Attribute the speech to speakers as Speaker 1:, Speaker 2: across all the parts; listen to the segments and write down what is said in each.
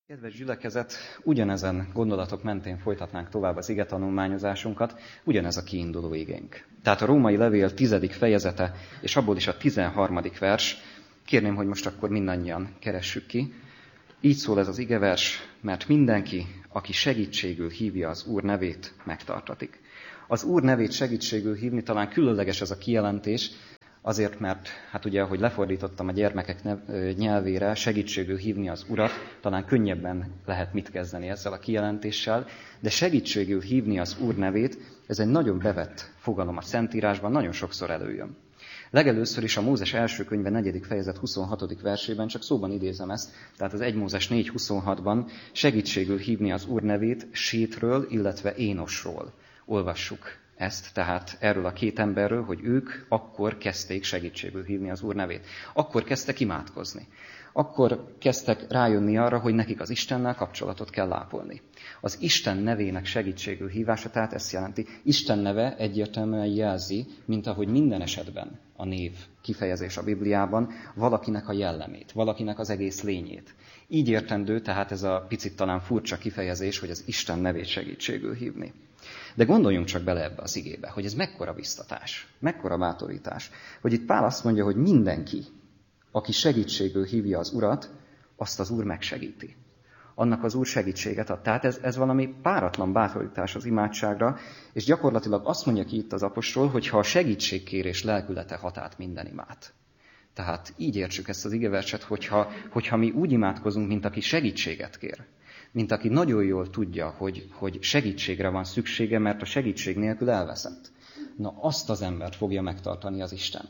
Speaker 1: Kedves gyülekezet, ugyanezen gondolatok mentén folytatnánk tovább az ige tanulmányozásunkat, ugyanez a kiinduló igénk. Tehát a Római levél 10. fejezete, és abból is a 13. vers, kérném, hogy most akkor mindannyian keressük ki. Így szól ez az igevers, mert mindenki, aki segítségül hívja az Úr nevét, megtartatik. Az Úr nevét segítségül hívni talán különleges ez a kijelentés, azért, mert, hát ugye, ahogy lefordítottam a gyermekek nyelvére, segítségül hívni az Urat, talán könnyebben lehet mit kezdeni ezzel a kijelentéssel, de segítségül hívni az Úr nevét, ez egy nagyon bevett fogalom a Szentírásban, nagyon sokszor előjön. Legelőször is a Mózes első könyve 4. fejezet 26. versében, csak szóban idézem ezt, tehát az 1 Mózes 4.26-ban segítségül hívni az Úr nevét Sétről, illetve Énosról. Olvassuk ezt, tehát erről a két emberről, hogy ők akkor kezdték segítségül hívni az Úr nevét. Akkor kezdtek imádkozni. Akkor kezdtek rájönni arra, hogy nekik az Istennel kapcsolatot kell ápolni. Az Isten nevének segítségül hívása, tehát ezt jelenti. Isten neve egyértelműen jelzi, mint ahogy minden esetben a név kifejezés a Bibliában, valakinek a jellemét, valakinek az egész lényét. Így értendő, tehát ez a picit talán furcsa kifejezés, hogy az Isten nevét segítségül hívni. De gondoljunk csak bele ebbe az igébe, hogy ez mekkora biztatás, mekkora bátorítás, hogy itt Pál azt mondja, hogy mindenki, aki segítségül hívja az Urat, azt az Úr megsegíti. Annak az Úr segítséget ad. Tehát ez valami páratlan bátorítás az imádságra, és gyakorlatilag azt mondja ki itt az apostol, hogy ha a segítségkérés lelkülete hat át minden imát. Tehát így értsük ezt az igeverset, hogyha mi úgy imádkozunk, mint aki segítséget kér, mint aki nagyon jól tudja, hogy segítségre van szüksége, mert a segítség nélkül elveszett. Na, azt az embert fogja megtartani az Isten.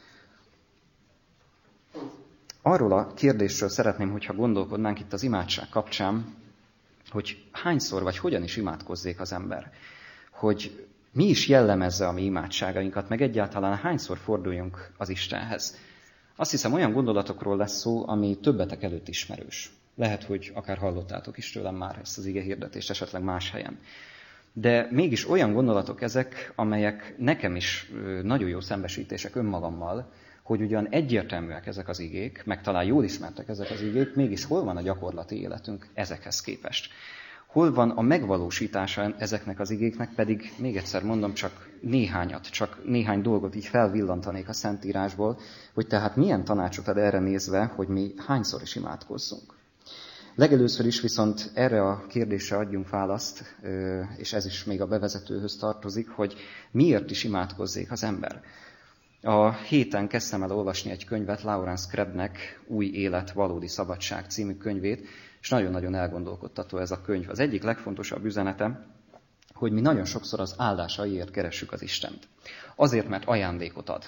Speaker 1: Arról a kérdésről szeretném, hogyha gondolkodnánk itt az imádság kapcsán, hogy hányszor vagy hogyan is imádkozzék az ember. Hogy mi is jellemezze a mi imádságainkat, meg egyáltalán hányszor forduljunk az Istenhez. Azt hiszem, olyan gondolatokról lesz szó, ami többetek előtt ismerős. Lehet, hogy akár hallottátok is tőlem már ezt az ige hirdetést esetleg más helyen. De mégis olyan gondolatok ezek, amelyek nekem is nagyon jó szembesítések önmagammal, hogy ugyan egyértelműek ezek az igék, meg talán jól ismertek ezek az igék, mégis hol van a gyakorlati életünk ezekhez képest. Hol van a megvalósítása ezeknek az igéknek, pedig még egyszer mondom, csak néhány dolgot így felvillantanék a Szentírásból, hogy tehát milyen tanácsot ad erre nézve, hogy mi hányszor is imádkozzunk. Legelőször is viszont erre a kérdésre adjunk választ, és ez is még a bevezetőhöz tartozik, hogy miért is imádkozzék az ember. A héten kezdtem el olvasni egy könyvet, Laurence Crabbnek Új élet, valódi szabadság című könyvét, és nagyon-nagyon elgondolkodtató ez a könyv. Az egyik legfontosabb üzenete, hogy mi nagyon sokszor az áldásaiért keressük az Istent. Azért, mert ajándékot ad.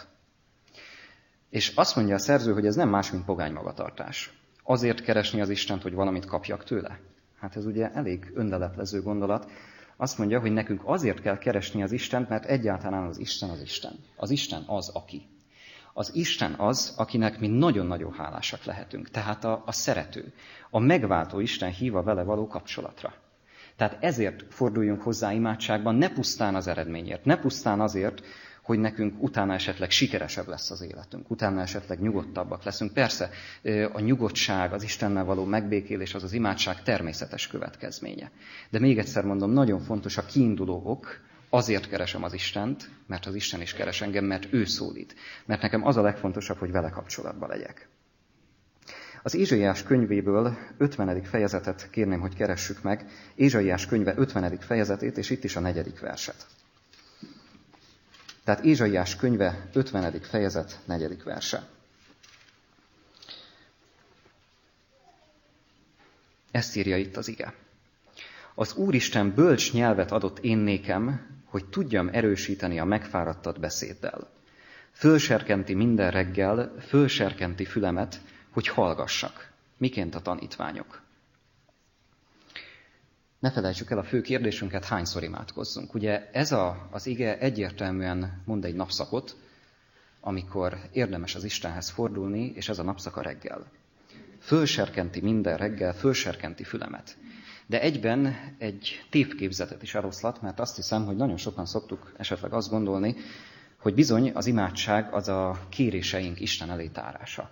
Speaker 1: És azt mondja a szerző, hogy ez nem más, mint pogány magatartás. Azért keresni az Istent, hogy valamit kapjak tőle? Hát ez ugye elég önleleplező gondolat. Azt mondja, hogy nekünk azért kell keresni az Istent, mert egyáltalán az Isten az Isten. Az Isten az, aki. Az Isten az, akinek mi nagyon-nagyon hálásak lehetünk. Tehát a szerető, a megváltó Isten hív a vele való kapcsolatra. Tehát ezért forduljunk hozzá imádságban, ne pusztán az eredményért, ne pusztán azért, hogy nekünk utána esetleg sikeresebb lesz az életünk, utána esetleg nyugodtabbak leszünk. Persze a nyugodtság, az Istennel való megbékélés az imádság természetes következménye. De még egyszer mondom, nagyon fontos a kiinduló ok, azért keresem az Istent, mert az Isten is keres engem, mert ő szólít. Mert nekem az a legfontosabb, hogy vele kapcsolatban legyek. Az Ézsaiás könyvéből 50. fejezetet kérném, hogy keressük meg. Ézsaiás könyve 50. fejezetét, és itt is a 4. verset. Tehát Ézsaiás könyve 50. fejezet 4. verse. Ezt írja itt az ige. Az Úristen bölcs nyelvet adott én nékem, hogy tudjam erősíteni a megfáradtat beszéddel. Fölserkenti minden reggel, fölserkenti fülemet, hogy hallgassak. Miként a tanítványok? Ne felejtsük el a fő kérdésünket, hányszor imádkozzunk. Ugye ez az ige egyértelműen mond egy napszakot, amikor érdemes az Istenhez fordulni, és ez a napszak a reggel. Fölserkenti minden reggel, fölserkenti fülemet. De egyben egy tévképzetet is eloszlat, mert azt hiszem, hogy nagyon sokan szoktuk esetleg azt gondolni, hogy bizony az imádság az a kéréseink Isten elé tárása.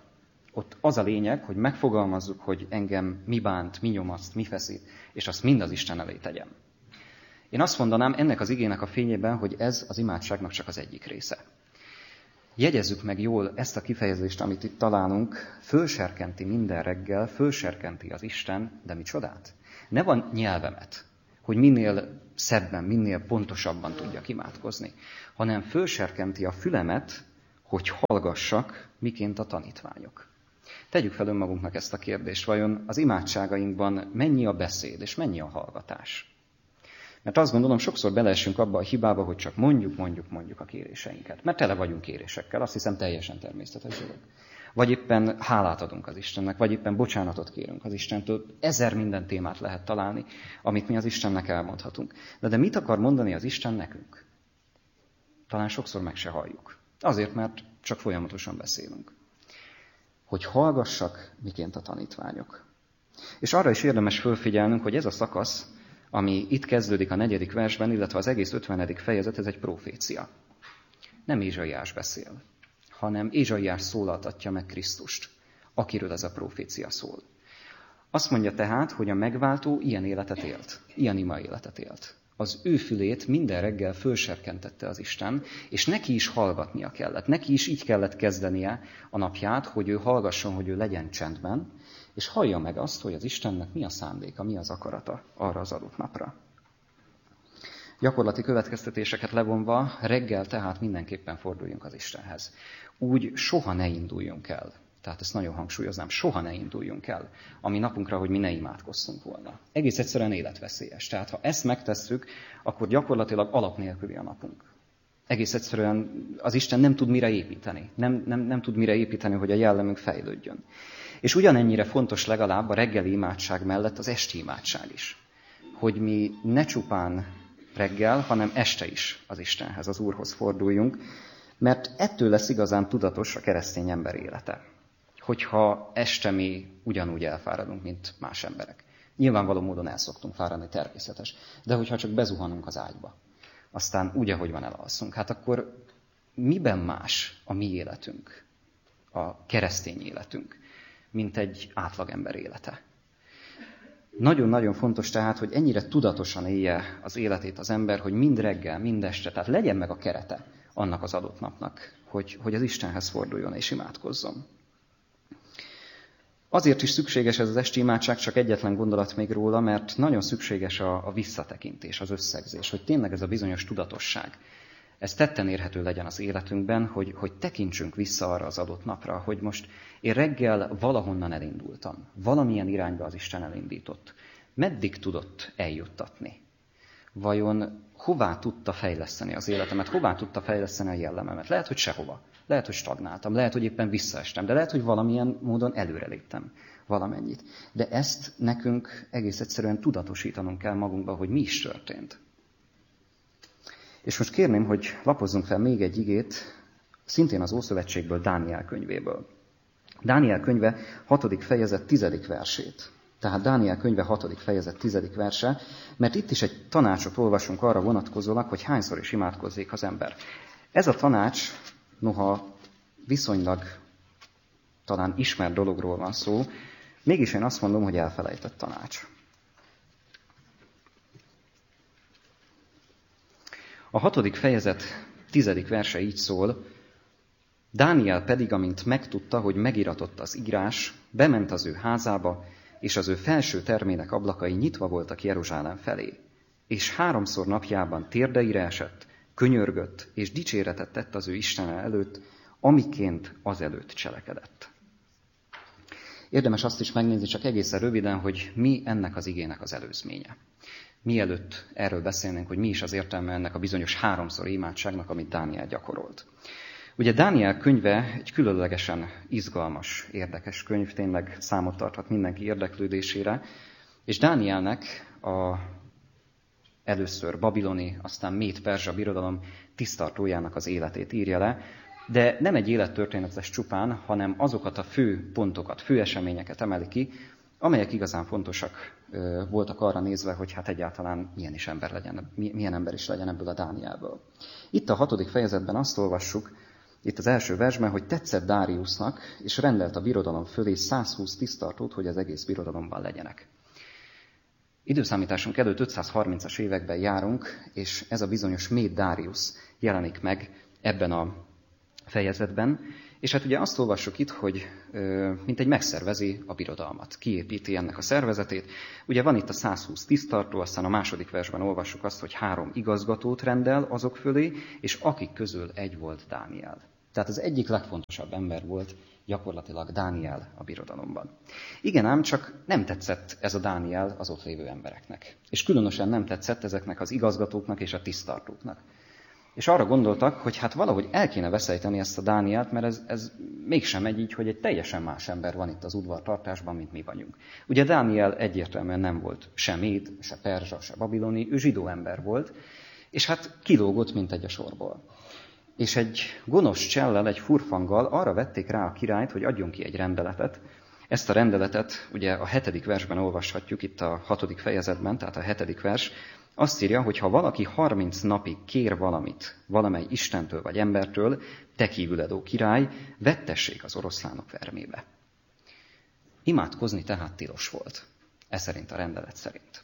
Speaker 1: Ott az a lényeg, hogy megfogalmazzuk, hogy engem mi bánt, mi nyomaszt, mi feszít, és azt mind az Isten elé tegyem. Én azt mondanám ennek az igének a fényében, hogy ez az imádságnak csak az egyik része. Jegyezzük meg jól ezt a kifejezést, amit itt találunk, fölserkenti minden reggel, fölserkenti az Isten, de mi csodát? Ne van nyelvemet, hogy minél szebben, minél pontosabban tudjak imádkozni, hanem fölserkenti a fülemet, hogy hallgassak, miként a tanítványok. Tegyük fel önmagunknak ezt a kérdést, vajon az imádságainkban mennyi a beszéd, és mennyi a hallgatás? Mert azt gondolom, sokszor beleesünk abba a hibába, hogy csak mondjuk a kéréseinket. Mert tele vagyunk kérésekkel, azt hiszem teljesen természetes dolog. Vagy éppen hálát adunk az Istennek, vagy éppen bocsánatot kérünk az Istentől. 1000 minden témát lehet találni, amit mi az Istennek elmondhatunk. De mit akar mondani az Isten nekünk? Talán sokszor meg se halljuk. Azért, mert csak folyamatosan beszélünk. Hogy hallgassak, miként a tanítványok. És arra is érdemes fölfigyelnünk, hogy ez a szakasz, ami itt kezdődik a 4. versben, illetve az egész 50. fejezet, ez egy profécia. Nem Ézsaiás beszél, hanem Ézsaiás szólaltatja meg Krisztust, akiről ez a profécia szól. Azt mondja tehát, hogy a megváltó ilyen életet élt, ilyen ima életet élt. Az ő fülét minden reggel fölserkentette az Isten, és neki is hallgatnia kellett. Neki is így kellett kezdenie a napját, hogy ő hallgasson, hogy ő legyen csendben, és hallja meg azt, hogy az Istennek mi a szándéka, mi az akarata arra az adott napra. Gyakorlati következtetéseket levonva, reggel tehát mindenképpen forduljunk az Istenhez. Úgy soha ne induljunk el. Tehát ezt nagyon hangsúlyoznám, soha ne induljunk el a mi napunkra, hogy mi ne imádkozzunk volna. Egész egyszerűen életveszélyes. Tehát ha ezt megtesszük, akkor gyakorlatilag alap nélküli a napunk. Egész egyszerűen az Isten nem tud mire építeni. Nem tud mire építeni, hogy a jellemünk fejlődjön. És ugyanennyire fontos legalább a reggeli imádság mellett az esti imádság is. Hogy mi ne csupán reggel, hanem este is az Istenhez, az Úrhoz forduljunk, mert ettől lesz igazán tudatos a keresztény ember élete. Hogyha este mi ugyanúgy elfáradunk, mint más emberek. Nyilvánvaló módon el szoktunk fáradni, természetes. De hogyha csak bezuhanunk az ágyba, aztán úgy, ahogy van, elalszunk, hát akkor miben más a mi életünk, a keresztény életünk, mint egy átlagember élete? Nagyon-nagyon fontos tehát, hogy ennyire tudatosan élje az életét az ember, hogy mind reggel, mind este, tehát legyen meg a kerete annak az adott napnak, hogy az Istenhez forduljon és imádkozzon. Azért is szükséges ez az esti imádság, csak egyetlen gondolat még róla, mert nagyon szükséges a visszatekintés, az összegzés, hogy tényleg ez a bizonyos tudatosság. Ez tetten érhető legyen az életünkben, hogy tekintsünk vissza arra az adott napra, hogy most én reggel valahonnan elindultam, valamilyen irányba az Isten elindított. Meddig tudott eljuttatni? Vajon hová tudta fejleszteni az életemet, hová tudta fejleszteni a jellememet? Lehet, hogy sehova. Lehet, hogy stagnáltam, lehet, hogy éppen visszaestem, de lehet, hogy valamilyen módon előreléptem valamennyit. De ezt nekünk egész egyszerűen tudatosítanunk kell magunkba, hogy mi is történt. És most kérném, hogy lapozzunk fel még egy igét, szintén az Ószövetségből, Dániel könyvéből. Dániel könyve 6. fejezet 10. versét. Tehát Dániel könyve 6. fejezet 10. verse, mert itt is egy tanácsot olvasunk arra vonatkozólag, hogy hányszor is imádkozzék az ember. Ez a tanács, noha viszonylag talán ismert dologról van szó, mégis én azt mondom, hogy elfelejtett tanács. A 6. fejezet 10. verse így szól, Dániel pedig, amint megtudta, hogy megiratott az írás, bement az ő házába, és az ő felső termének ablakai nyitva voltak Jeruzsálem felé, és 3-szor napjában térdeire esett, könyörgött, és dicséretet tett az ő Istene előtt, amiként azelőtt cselekedett. Érdemes azt is megnézni, csak egészen röviden, hogy mi ennek az igének az előzménye. Mielőtt erről beszélnénk, hogy mi is az értelme ennek a bizonyos 3-szor imádságnak, amit Dániel gyakorolt. Ugye Dániel könyve egy különlegesen izgalmas, érdekes könyv, tényleg számot tarthat mindenki érdeklődésére, és Dánielnek először babiloni, aztán méd-perzsa birodalom tisztartójának az életét írja le, de nem egy élettörténetes csupán, hanem azokat a fő pontokat, fő eseményeket emeli ki, amelyek igazán fontosak voltak arra nézve, hogy hát egyáltalán milyen ember is legyen ebből a Dánielből. Itt a 6. fejezetben azt olvassuk, itt az első versben, hogy tetszett Dáriusznak, és rendelt a birodalom fölé 120 tisztartót, hogy az egész birodalomban legyenek. Időszámításunk előtt 530-as években járunk, és ez a bizonyos Méd Dáriusz jelenik meg ebben a fejezetben. És hát ugye azt olvassuk itt, hogy mintegy megszervezi a birodalmat, kiépíti ennek a szervezetét. Ugye van itt a 120 tisztartó, aztán a második versben olvassuk azt, hogy 3 igazgatót rendel azok fölé, és akik közül egy volt Dániel. Tehát az egyik legfontosabb ember volt gyakorlatilag Dániel a birodalomban. Igen ám, csak nem tetszett ez a Dániel az ott lévő embereknek. És különösen nem tetszett ezeknek az igazgatóknak és a tisztartóknak. És arra gondoltak, hogy hát valahogy el kéne veszejteni ezt a Dánielt, mert ez mégsem megy így, hogy egy teljesen más ember van itt az udvartartásban, mint mi vagyunk. Ugye Dániel egyértelműen nem volt se méd, se perzsa, se babiloni, ő zsidó ember volt, és hát kilógott, mint egy a sorból. És egy gonosz csellel, egy furfanggal arra vették rá a királyt, hogy adjon ki egy rendeletet. Ezt a rendeletet ugye a 7. versben olvashatjuk, itt a 6. fejezetben, tehát a 7. vers, azt írja, hogy ha valaki 30 napig kér valamit, valamely Istentől vagy embertől, te kívüledó király, vettessék az oroszlánok vermébe. Imádkozni tehát tilos volt, ez szerint a rendelet szerint.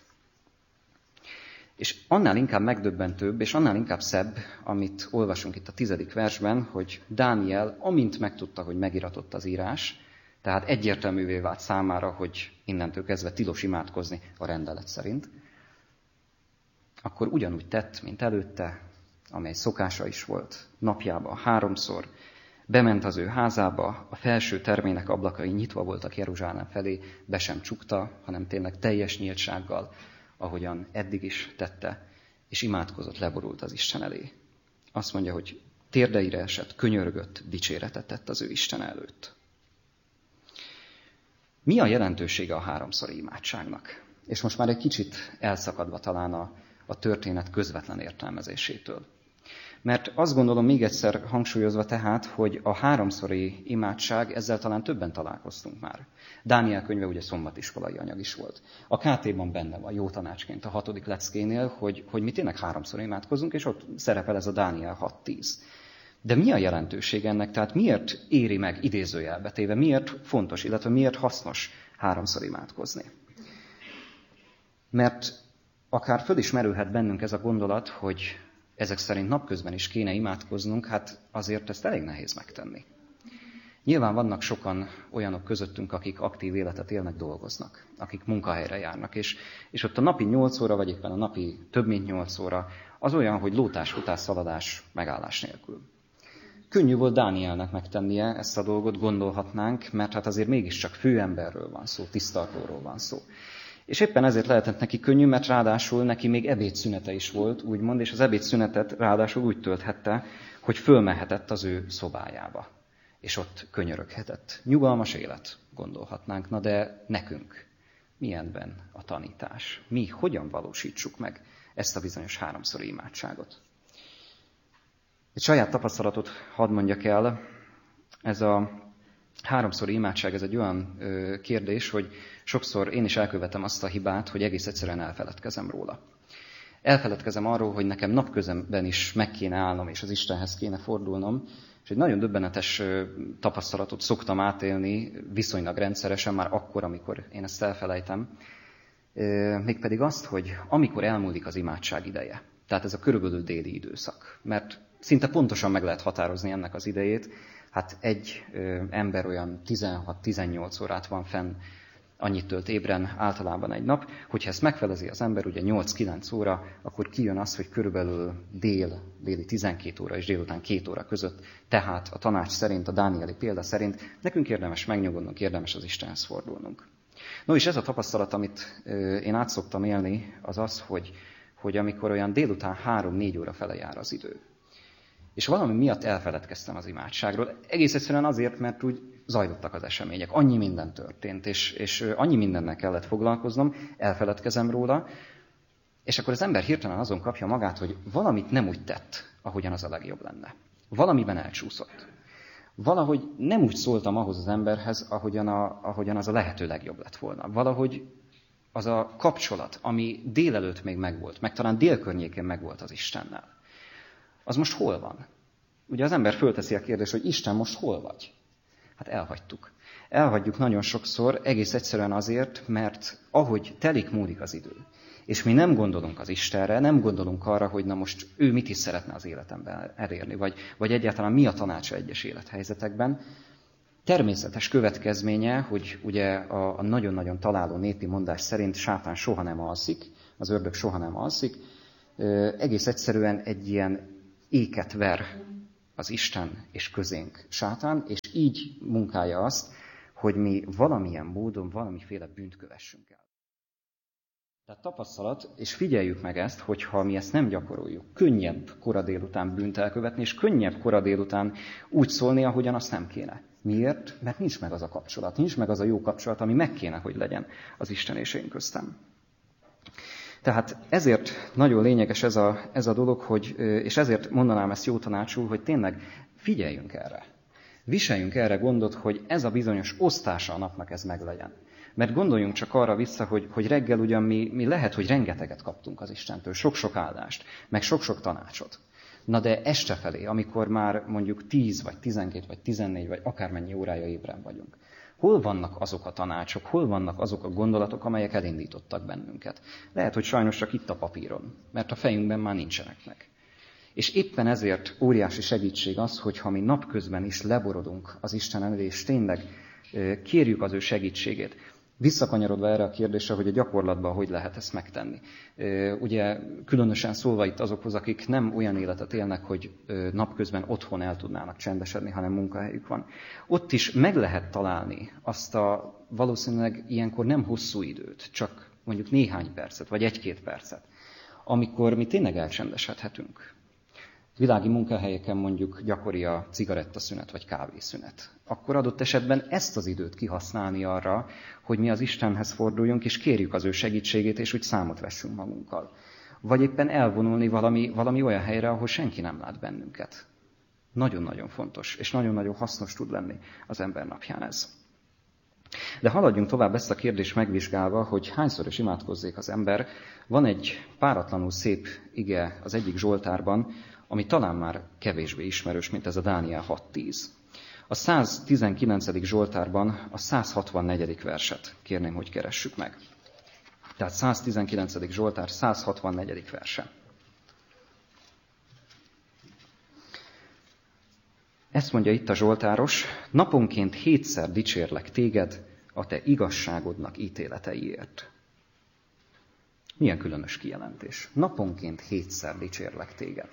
Speaker 1: És annál inkább megdöbbentőbb, és annál inkább szebb, amit olvasunk itt a 10. versben, hogy Dániel, amint megtudta, hogy megiratott az írás, tehát egyértelművé vált számára, hogy innentől kezdve tilos imádkozni a rendelet szerint, akkor ugyanúgy tett, mint előtte, amely szokása is volt, napjában 3-szor, bement az ő házába, a felső termének ablakai nyitva voltak Jeruzsálem felé, be sem csukta, hanem tényleg teljes nyíltsággal, ahogyan eddig is tette, és imádkozott, leborult az Isten elé. Azt mondja, hogy térdeire esett, könyörgött, dicséretet tett az ő Isten előtt. Mi a jelentősége a 3-szori imádságnak? És most már egy kicsit elszakadva talán a történet közvetlen értelmezésétől. Mert azt gondolom még egyszer hangsúlyozva tehát, hogy a 3-szori imádság, ezzel talán többen találkoztunk már. Dániel könyve ugye szombatiskolai anyag is volt. A KT-ban benne van jó tanácsként a 6. leckénél, hogy mi tényleg 3-szor imádkozunk, és ott szerepel ez a Dániel 6:10. De mi a jelentőség ennek? Tehát miért éri meg idézőjelbe téve? Miért fontos, illetve miért hasznos 3-szor imádkozni? Mert akár föl is merülhet bennünk ez a gondolat, hogy ezek szerint napközben is kéne imádkoznunk, hát azért ezt elég nehéz megtenni. Nyilván vannak sokan olyanok közöttünk, akik aktív életet élnek, dolgoznak, akik munkahelyre járnak, és ott a napi 8 óra, vagy éppen a napi több mint 8 óra, az olyan, hogy lótás, futás, szaladás, megállás nélkül. Könnyű volt Dánielnek megtennie ezt a dolgot, gondolhatnánk, mert hát azért mégiscsak főemberről van szó, tisztartóról van szó. És éppen ezért lehetett neki könnyű, mert ráadásul neki még ebédszünete is volt, úgymond, és az ebédszünetet ráadásul úgy tölthette, hogy fölmehetett az ő szobájába, és ott könyöröghetett. Nyugalmas élet, gondolhatnánk, na de nekünk milyenben a tanítás? Mi hogyan valósítsuk meg ezt a bizonyos 3-szori imádságot? Egy saját tapasztalatot hadd mondjak el, ez a 3-szori imádság, ez egy olyan kérdés, hogy sokszor én is elkövetem azt a hibát, hogy egész egyszerűen elfeledkezem róla. Elfeledkezem arról, hogy nekem napközben is meg kéne állnom, és az Istenhez kéne fordulnom, és egy nagyon döbbenetes tapasztalatot szoktam átélni viszonylag rendszeresen, már akkor, amikor én ezt elfelejtem, mégpedig azt, hogy amikor elmúlik az imádság ideje, tehát ez a körülbelül déli időszak, mert szinte pontosan meg lehet határozni ennek az idejét, hát egy ember olyan 16-18 órát van fenn, annyit tölt ébren általában egy nap, hogyha ezt megfelezi az ember, ugye 8-9 óra, akkor kijön az, hogy körülbelül déli 12 óra és délután 2 óra között, tehát a tanács szerint, a dánieli példa szerint nekünk érdemes megnyugodnunk, érdemes az Istenhez fordulnunk. No és ez a tapasztalat, amit én át szoktam élni, az az, hogy amikor olyan délután 3-4 óra fele jár az idő, és valami miatt elfeledkeztem az imádságról. Egész egyszerűen azért, mert úgy zajlottak az események. Annyi minden történt, és annyi mindennel kellett foglalkoznom, elfeledkezem róla, és akkor az ember hirtelen azon kapja magát, hogy valamit nem úgy tett, ahogyan az a legjobb lenne. Valamiben elcsúszott. Valahogy nem úgy szóltam ahhoz az emberhez, ahogyan az a lehető legjobb lett volna. Valahogy az a kapcsolat, ami délelőtt még megvolt, meg talán délkörnyékén megvolt az Istennel, az most hol van? Ugye az ember fölteszi a kérdést, hogy Isten, most hol vagy? Hát elhagytuk. Elhagyjuk nagyon sokszor egész egyszerűen azért, mert ahogy telik, múlik az idő. És mi nem gondolunk az Istenre, nem gondolunk arra, hogy na most ő mit is szeretne az életemben elérni, vagy egyáltalán mi a tanácsa egyes élethelyzetekben. Természetes következménye, hogy ugye a nagyon-nagyon találó népi mondás szerint sátán soha nem alszik, az ördög soha nem alszik, egész egyszerűen egy ilyen éket ver az Isten és közénk sátán, és így munkálja azt, hogy mi valamilyen módon valamiféle bűnt kövessünk el. Tehát tapasztalat, és figyeljük meg ezt, hogyha mi ezt nem gyakoroljuk. Könnyebb kora délután bűnt elkövetni, és könnyebb kora délután úgy szólni, ahogyan azt nem kéne. Miért? Mert nincs meg az a kapcsolat, nincs meg az a jó kapcsolat, ami meg kéne, hogy legyen az Isten és én köztem. Tehát ezért nagyon lényeges ez a dolog, és ezért mondanám ezt jó tanácsul, hogy tényleg figyeljünk erre. Viseljünk erre gondot, hogy ez a bizonyos osztása a napnak ez meglegyen. Mert gondoljunk csak arra vissza, hogy reggel ugyan mi lehet, hogy rengeteget kaptunk az Istentől, sok-sok áldást, meg sok-sok tanácsot. Na de este felé, amikor már mondjuk 10, vagy 12, vagy 14, vagy akármennyi órája ébren vagyunk, hol vannak azok a tanácsok, hol vannak azok a gondolatok, amelyek elindítottak bennünket? Lehet, hogy sajnos csak itt a papíron, mert a fejünkben már nincsenek meg. És éppen ezért óriási segítség az, hogyha mi napközben is leborodunk az Isten elé, és tényleg kérjük az ő segítségét. Visszakanyarodva erre a kérdésre, hogy a gyakorlatban hogy lehet ezt megtenni. Ugye különösen szólva itt azokhoz, akik nem olyan életet élnek, hogy napközben otthon el tudnának csendesedni, hanem munkahelyük van. Ott is meg lehet találni azt a valószínűleg ilyenkor nem hosszú időt, csak mondjuk néhány percet, vagy 1-2 percet, amikor mi tényleg elcsendesedhetünk. Világi munkahelyeken mondjuk gyakori a cigarettaszünet vagy kávészünet. Akkor adott esetben ezt az időt kihasználni arra, hogy mi az Istenhez forduljunk, és kérjük az ő segítségét, és úgy számot vessünk magunkkal. Vagy éppen elvonulni valami olyan helyre, ahol senki nem lát bennünket. Nagyon-nagyon fontos, és nagyon-nagyon hasznos tud lenni az ember napján ez. De haladjunk tovább ezt a kérdést megvizsgálva, hogy hányszor is imádkozzék az ember. Van egy páratlanul szép ige az egyik Zsoltárban, ami talán már kevésbé ismerős, mint ez a Dániel 6.10. A 119. Zsoltárban a 164. verset kérném, hogy keressük meg. Tehát 119. Zsoltár 164. verse. Ezt mondja itt a Zsoltáros: naponként 7-szer dicsérlek téged a te igazságodnak ítéleteiért. Milyen különös kijelentés. Naponként 7-szer dicsérlek téged.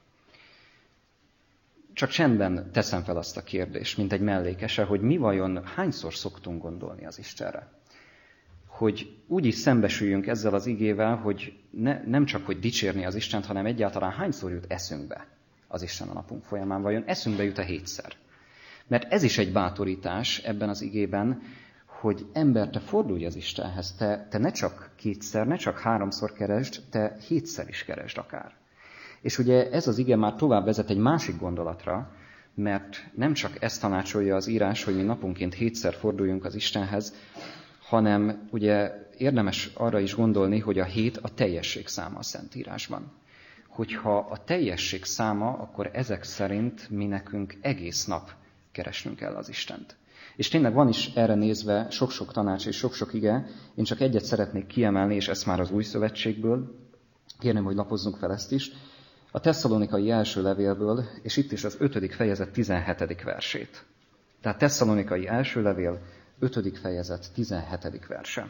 Speaker 1: Csak csendben teszem fel azt a kérdést, mint egy mellékese, hogy mi vajon hányszor szoktunk gondolni az Istenre. Hogy úgy is szembesüljünk ezzel az igével, hogy nem csak, hogy dicsérni az Istent, hanem egyáltalán hányszor jut eszünkbe az Isten a napunk folyamán, vajon eszünkbe jut-e 7-szer. Mert ez is egy bátorítás ebben az igében, hogy ember, te fordulj az Istenhez, te ne csak 2-szer, ne csak 3-szor keresd, te 7-szer is keresd akár. És ugye ez az ige már tovább vezet egy másik gondolatra, mert nem csak ezt tanácsolja az írás, hogy mi naponként 7-szer forduljunk az Istenhez, hanem ugye érdemes arra is gondolni, hogy a 7 a teljesség száma a Szentírásban. Hogyha a teljesség száma, akkor ezek szerint mi nekünk egész nap keresnünk kell az Istent. És tényleg van is erre nézve sok-sok tanács és sok-sok ige, én csak egyet szeretnék kiemelni, és ezt már az Új Szövetségből, kérném, hogy lapozzunk fel ezt is, a Tesszalonikai első levélből, és itt is az 5. fejezet 17. versét. Tehát Tesszalonikai első levél, 5. fejezet 17. verse.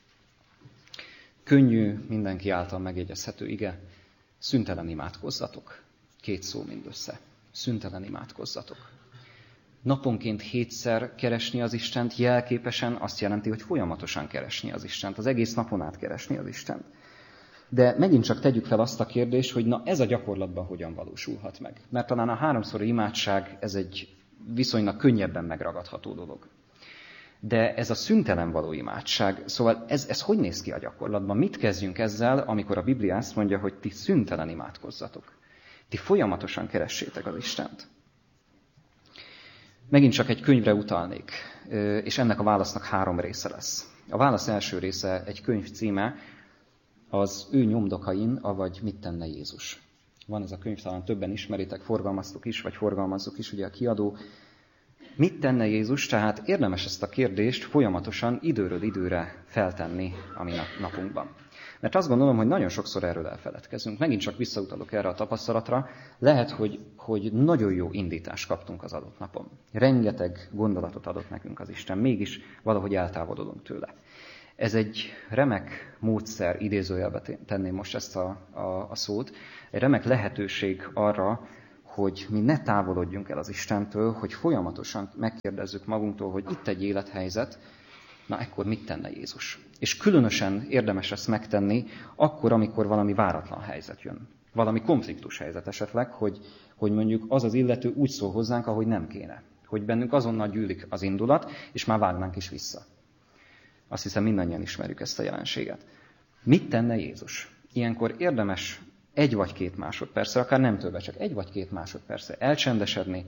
Speaker 1: Könnyű, mindenki által megjegyezhető ige, szüntelen imádkozzatok. 2 szó mindössze. Szüntelen imádkozzatok. Naponként 7-szer keresni az Istent jelképesen azt jelenti, hogy folyamatosan keresni az Istent, az egész napon át keresni az Istent. De megint csak tegyük fel azt a kérdést, hogy na ez a gyakorlatban hogyan valósulhat meg. Mert talán a 3-szori imádság, ez egy viszonylag könnyebben megragadható dolog. De ez a szüntelen való imádság, szóval ez hogy néz ki a gyakorlatban? Mit kezdjünk ezzel, amikor a Biblia azt mondja, hogy ti szüntelen imádkozzatok? Ti folyamatosan keressétek az Istent. Megint csak egy könyvre utalnék, és ennek a válasznak 3 része lesz. A válasz első része egy könyv címe, az ő nyomdokain, avagy mit tenne Jézus. Van ez a könyv, talán többen ismeritek, forgalmaztuk is, vagy forgalmazzuk is, ugye a kiadó. Mit tenne Jézus? Tehát érdemes ezt a kérdést folyamatosan időről időre feltenni a mi napunkban. Mert azt gondolom, hogy nagyon sokszor erről elfeledkezünk. Megint csak visszautalok erre a tapasztalatra. Lehet, hogy nagyon jó indítást kaptunk az adott napon. Rengeteg gondolatot adott nekünk az Isten, mégis valahogy eltávolodunk tőle. Ez egy remek módszer, idézőjelbe tenném most ezt a szót, egy remek lehetőség arra, hogy mi ne távolodjunk el az Istentől, hogy folyamatosan megkérdezzük magunktól, hogy itt egy élethelyzet, na ekkor mit tenne Jézus? És különösen érdemes ezt megtenni akkor, amikor valami váratlan helyzet jön. Valami konfliktus helyzet esetleg, hogy mondjuk az az illető úgy szól hozzánk, ahogy nem kéne. Hogy bennünk azonnal gyűlik az indulat, és már vágnánk is vissza. Azt hiszem, mindannyian ismerjük ezt a jelenséget. Mit tenne Jézus? Ilyenkor érdemes 1 vagy 2 másodpercre, akár nem többet, csak 1 vagy 2 másodpercre elcsendesedni,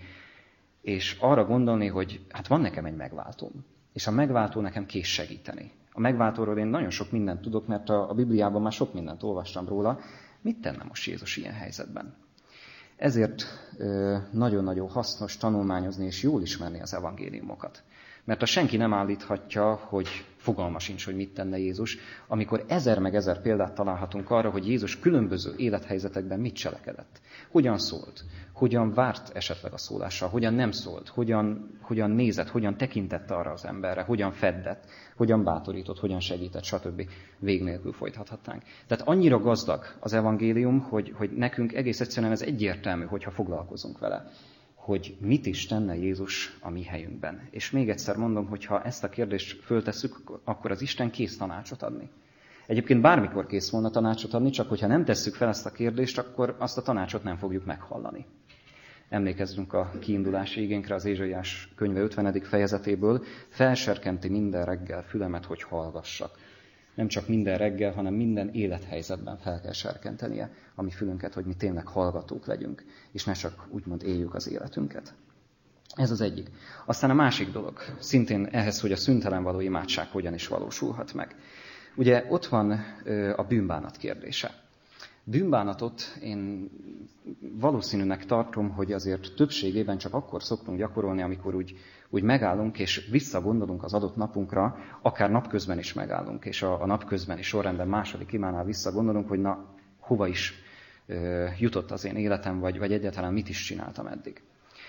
Speaker 1: és arra gondolni, hogy hát van nekem egy megváltóm, és a megváltó nekem kész segíteni. A megváltóról én nagyon sok mindent tudok, mert a Bibliában már sok mindent olvastam róla. Mit tenne most Jézus ilyen helyzetben? Ezért nagyon-nagyon hasznos tanulmányozni és jól ismerni az evangéliumokat. Mert senki nem állíthatja, hogy fogalma sincs, hogy mit tenne Jézus, amikor 1000 meg 1000 példát találhatunk arra, hogy Jézus különböző élethelyzetekben mit cselekedett. Hogyan szólt, hogyan várt esetleg a szólással, hogyan nem szólt, hogyan nézett, hogyan tekintett arra az emberre, hogyan feddett, hogyan bátorított, hogyan segített, stb. Vég nélkül folytathatnánk. Tehát annyira gazdag az evangélium, hogy nekünk egész egyszerűen ez egyértelmű, hogyha foglalkozunk vele, hogy mit is tenne Jézus a mi helyünkben. És még egyszer mondom, hogy ha ezt a kérdést föltesszük, akkor az Isten kész tanácsot adni. Egyébként bármikor kész volna tanácsot adni, csak hogyha nem tesszük fel ezt a kérdést, akkor azt a tanácsot nem fogjuk meghallani. Emlékezzünk a kiindulási igénkre az Ézsaiás könyve 50. fejezetéből. Felserkenti minden reggel fülemet, hogy hallgassak. Nem csak minden reggel, hanem minden élethelyzetben fel kell serkentenie a mi fülünket, hogy mi tényleg hallgatók legyünk, és ne csak úgymond éljük az életünket. Ez az egyik. Aztán a másik dolog, szintén ehhez, hogy a szüntelen való imádság hogyan is valósulhat meg. Ugye ott van a bűnbánat kérdése. Bűnbánatot én valószínűnek tartom, hogy azért többségében csak akkor szoktunk gyakorolni, amikor úgy megállunk és visszagondolunk az adott napunkra, akár napközben is megállunk, és a napközbeni sorrendben második imánál visszagondolunk, hogy na, hova is jutott az én életem, vagy egyáltalán mit is csináltam eddig.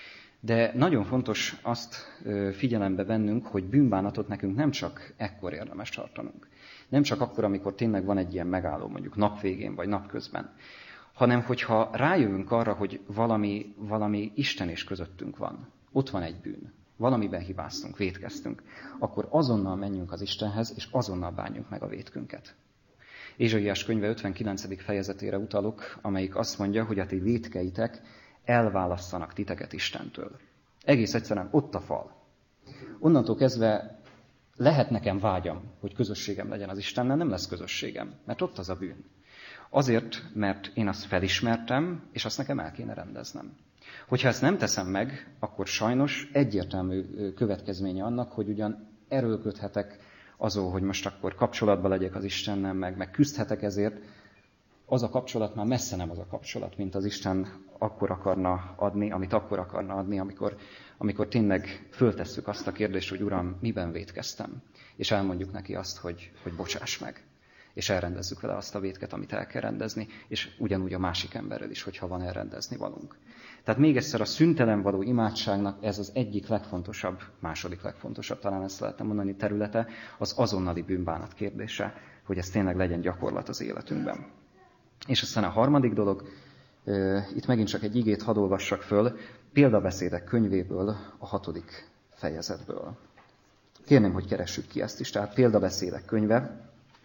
Speaker 1: De nagyon fontos azt figyelembe vennünk, hogy bűnbánatot nekünk nem csak ekkor érdemes tartanunk. Nem csak akkor, amikor tényleg van egy ilyen megálló, mondjuk napvégén vagy napközben, hanem hogyha rájövünk arra, hogy valami istenés közöttünk van, ott van egy bűn, valamiben hibáztunk, vétkeztünk, akkor azonnal menjünk az Istenhez, és azonnal bánjuk meg a vétkünket. Ézsaiás könyve 59. fejezetére utalok, amelyik azt mondja, hogy a ti vétkeitek elválasszanak titeket Istentől. Egész egyszerűen ott a fal. Onnantól kezdve lehet nekem vágyam, hogy közösségem legyen az Istennel, nem lesz közösségem, mert ott az a bűn. Azért, mert én azt felismertem, és azt nekem el kéne rendeznem. Hogyha ezt nem teszem meg, akkor sajnos egyértelmű következménye annak, hogy ugyan erőlködhetek azon, hogy most akkor kapcsolatban legyek az Istennel, meg küzdhetek ezért, az a kapcsolat már messze nem az a kapcsolat, mint az Isten akkor akarna adni, amit akkor akarna adni, amikor tényleg föltesszük azt a kérdést, hogy Uram, miben vétkeztem? És elmondjuk neki azt, hogy bocsáss meg. És elrendezzük vele azt a vétket, amit el kell rendezni, és ugyanúgy a másik emberrel is, hogyha van elrendezni valunk. Tehát még egyszer a szüntelen való imádságnak ez az egyik legfontosabb, második legfontosabb, talán ezt lehetne mondani területe, az azonnali bűnbánat kérdése, hogy ez tényleg legyen gyakorlat az életünkben. És aztán a harmadik dolog, itt megint csak egy igét hadd olvassak föl, Példabeszédek könyvéből, a 6. fejezetből. Kérném, hogy keressük ki ezt is. Tehát Példabeszédek könyve,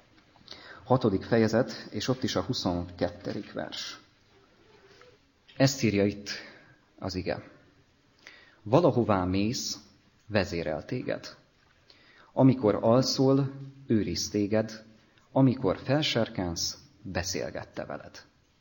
Speaker 1: 6. fejezet, és ott is a 22. vers. Ezt írja itt az ige. Valahová mész, vezérel téged. Amikor alszol, őriz téged. Amikor felserkensz, beszélgette veled.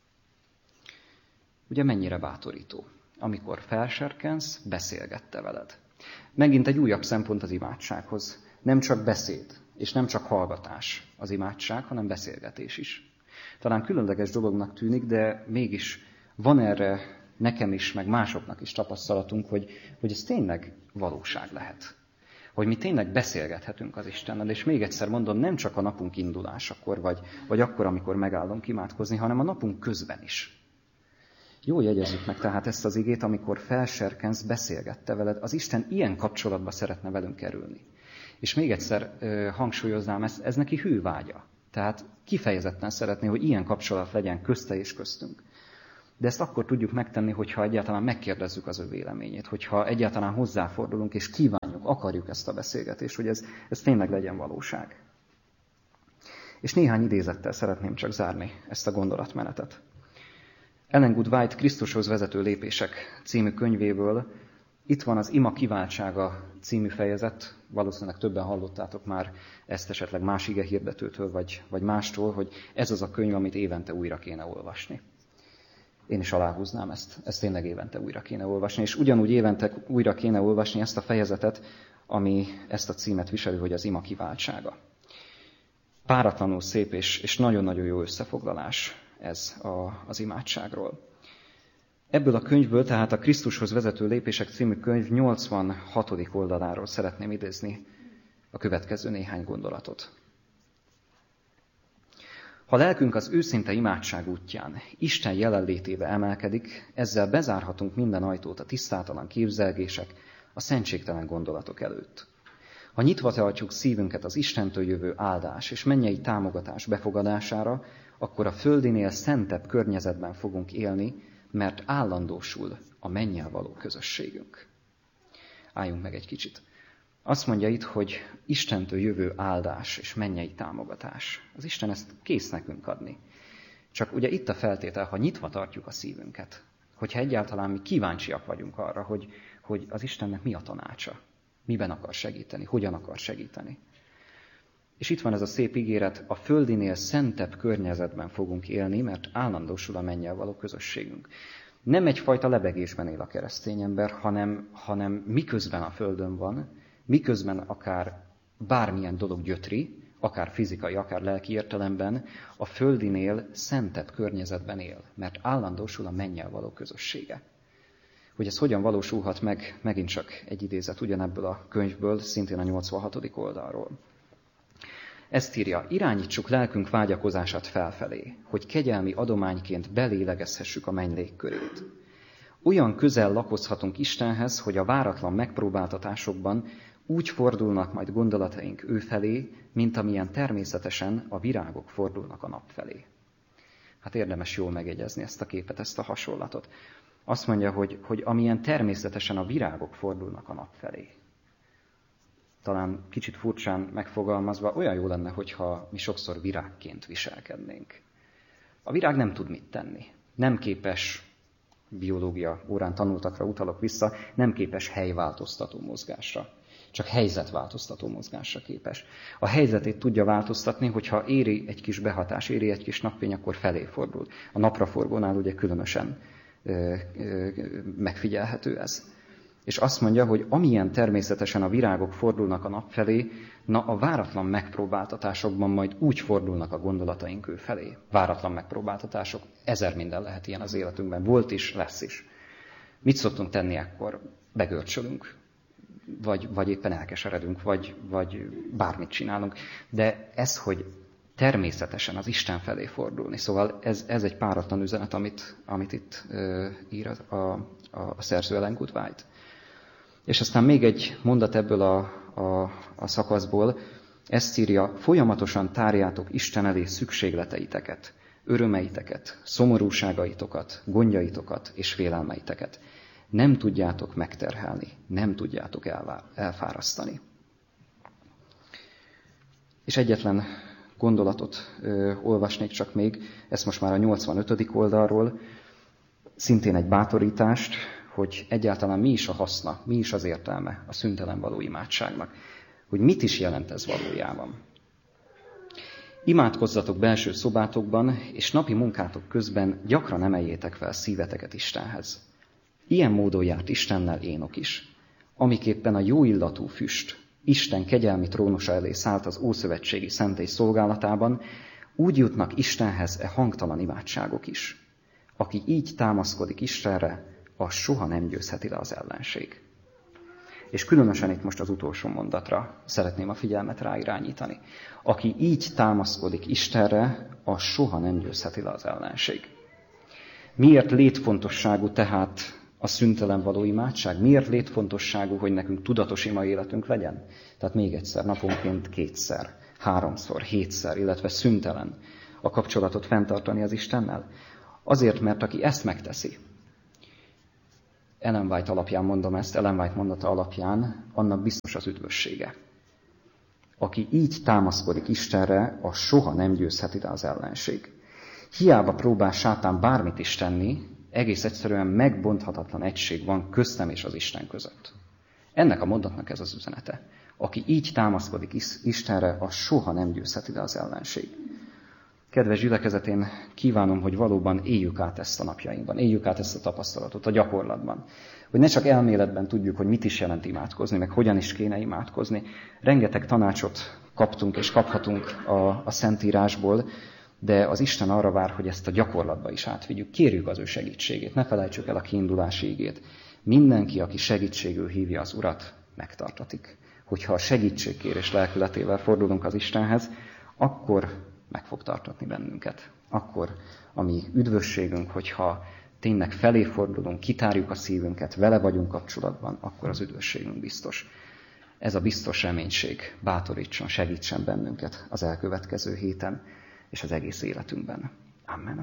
Speaker 1: Ugye mennyire bátorító? Amikor felserkensz, beszélgette veled. Megint egy újabb szempont az imádsághoz. Nem csak beszéd, és nem csak hallgatás az imádság, hanem beszélgetés is. Talán különleges dolognak tűnik, de mégis Van erre nekem is, meg másoknak is tapasztalatunk, hogy ez tényleg valóság lehet. Hogy mi tényleg beszélgethetünk az Istennel, és még egyszer mondom, nem csak a napunk indulásakor, vagy akkor, amikor megállunk imádkozni, hanem a napunk közben is. Jól jegyezzük meg tehát ezt az igét, amikor felserkensz, beszélgette veled, az Isten ilyen kapcsolatba szeretne velünk kerülni. És még egyszer hangsúlyoznám, ez neki hűvágya. Tehát kifejezetten szeretné, hogy ilyen kapcsolat legyen közte és köztünk. De ezt akkor tudjuk megtenni, hogyha egyáltalán megkérdezzük az ő véleményét, hogyha egyáltalán hozzáfordulunk és kívánjuk, akarjuk ezt a beszélgetést, hogy ez tényleg legyen valóság. És néhány idézettel szeretném csak zárni ezt a gondolatmenetet. Ellen Good White Krisztushoz vezető lépések című könyvéből itt van az Ima kiváltsága című fejezet, valószínűleg többen hallottátok már ezt esetleg más igehirdetőtől, vagy mástól, hogy ez az a könyv, amit évente újra kéne olvasni. Én is aláhúznám ezt tényleg évente újra kéne olvasni, és ugyanúgy évente újra kéne olvasni ezt a fejezetet, ami ezt a címet viseli, hogy az Ima kiváltsága. Páratlanul szép és nagyon-nagyon jó összefoglalás ez az imádságról. Ebből a könyvből, tehát a Krisztushoz vezető lépések című könyv 86. oldaláról szeretném idézni a következő néhány gondolatot. Ha lelkünk az őszinte imádság útján Isten jelenlétébe emelkedik, ezzel bezárhatunk minden ajtót a tisztátalan képzelgések, a szentségtelen gondolatok előtt. Ha nyitva tartjuk szívünket az Istentől jövő áldás és mennyei támogatás befogadására, akkor a földinél szentebb környezetben fogunk élni, mert állandósul a mennyel való közösségünk. Álljunk meg egy kicsit. Azt mondja itt, hogy Istentől jövő áldás és mennyei támogatás. Az Isten ezt kész nekünk adni. Csak ugye itt a feltétel, ha nyitva tartjuk a szívünket, hogyha egyáltalán mi kíváncsiak vagyunk arra, hogy az Istennek mi a tanácsa, miben akar segíteni, hogyan akar segíteni. És itt van ez a szép ígéret, a földinél szentebb környezetben fogunk élni, mert állandósul a mennyel való közösségünk. Nem egyfajta lebegésben él a keresztény ember, hanem miközben a földön van, miközben akár bármilyen dolog gyötri, akár fizikai, akár lelki értelemben, a földinél szentebb környezetben él, mert állandósul a mennyel való közössége. Hogy ez hogyan valósulhat meg, megint csak egy idézet ugyanebből a könyvből, szintén a 86. oldalról. Ezt írja, irányítsuk lelkünk vágyakozását felfelé, hogy kegyelmi adományként belélegezhessük a menny légkörét. Olyan közel lakozhatunk Istenhez, hogy a váratlan megpróbáltatásokban úgy fordulnak majd gondolataink ő felé, mint amilyen természetesen a virágok fordulnak a nap felé. Hát érdemes jól megjegyezni ezt a képet, ezt a hasonlatot. Azt mondja, hogy amilyen természetesen a virágok fordulnak a nap felé. Talán kicsit furcsán megfogalmazva, olyan jó lenne, hogyha mi sokszor virágként viselkednénk. A virág nem tud mit tenni. Nem képes, biológia órán tanultakra utalok vissza, nem képes helyváltoztató mozgásra. Csak helyzetváltoztató mozgásra képes. A helyzetét tudja változtatni, hogyha éri egy kis behatás, éri egy kis napfény, akkor felé fordul. A napraforgónál ugye különösen megfigyelhető ez. És azt mondja, hogy amilyen természetesen a virágok fordulnak a nap felé, a váratlan megpróbáltatásokban majd úgy fordulnak a gondolataink ő felé. Váratlan megpróbáltatások, 1000 minden lehet ilyen az életünkben. Volt is, lesz is. Mit szoktunk tenni ekkor? Begörcsölünk, vagy éppen elkeseredünk, vagy bármit csinálunk. De ez, hogy természetesen az Isten felé fordulni. Szóval ez egy páratlan üzenet, amit itt ír a szerző Ellen Good White. És aztán még egy mondat ebből a szakaszból, ezt írja, folyamatosan tárjátok Isten elé szükségleteiteket, örömeiteket, szomorúságaitokat, gondjaitokat és félelmeiteket. Nem tudjátok megterhelni, nem tudjátok elfárasztani. És egyetlen gondolatot olvasnék csak még, ezt most már a 85. oldalról, szintén egy bátorítást, hogy egyáltalán mi is a haszna, mi is az értelme a szüntelen való imádságnak. Hogy mit is jelent ez valójában. Imádkozzatok belső szobátokban, és napi munkátok közben gyakran emeljétek fel szíveteket Istenhez. Ilyen módon járt Istennel Énok is, amiképpen a jó illatú füst Isten kegyelmi trónusa elé szállt az ószövetségi szentély szolgálatában, úgy jutnak Istenhez hangtalan imádságok is. Aki így támaszkodik Istenre, az soha nem győzheti le az ellenség. És különösen itt most az utolsó mondatra szeretném a figyelmet ráirányítani. Aki így támaszkodik Istenre, az soha nem győzheti le az ellenség. Miért létfontosságú tehát a szüntelen való imádság? Miért létfontosságú, hogy nekünk tudatos ima életünk legyen? Tehát még egyszer, naponként 2-szer, 3-szor, 7-szer, illetve szüntelen a kapcsolatot fenntartani az Istennel? Azért, mert aki ezt megteszi, Ellen White alapján mondom ezt, Ellen White mondata alapján, annak biztos az üdvössége. Aki így támaszkodik Istenre, az soha nem győzheti le az ellenség. Hiába próbál sátán bármit is tenni, egész egyszerűen megbonthatatlan egység van köztem és az Isten között. Ennek a mondatnak ez az üzenete. Aki így támaszkodik Istenre, az soha nem győzheti le az ellenség. Kedves gyülekezet, én kívánom, hogy valóban éljük át ezt a napjainkban, éljük át ezt a tapasztalatot a gyakorlatban. Hogy ne csak elméletben tudjuk, hogy mit is jelent imádkozni, meg hogyan is kéne imádkozni. Rengeteg tanácsot kaptunk és kaphatunk a Szentírásból, de az Isten arra vár, hogy ezt a gyakorlatba is átvigyük. Kérjük az ő segítségét, ne felejtsük el a kiindulási igét. Mindenki, aki segítségül hívja az Urat, megtartatik. Hogyha a segítségkérés lelkületével fordulunk az Istenhez, akkor meg fog tartatni bennünket. Akkor a mi üdvösségünk, hogyha tényleg felé fordulunk, kitárjuk a szívünket, vele vagyunk kapcsolatban, akkor az üdvösségünk biztos. Ez a biztos reménység bátorítson, segítsen bennünket az elkövetkező héten és az egész életünkben. Amen.